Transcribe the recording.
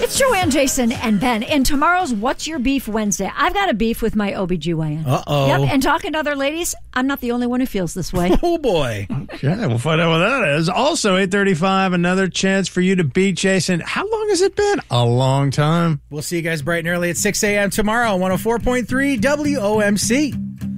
It's Joanne, Jason, and Ben. In tomorrow's What's Your Beef Wednesday, I've got a beef with my OBGYN. Uh-oh. Yep, and talking to other ladies, I'm not the only one who feels this way. Oh, boy. Okay, we'll find out what that is. Also, 8:35, another chance for you to beat Jason. How long has it been? A long time. We'll see you guys bright and early at 6 a.m. tomorrow on 104.3 WOMC.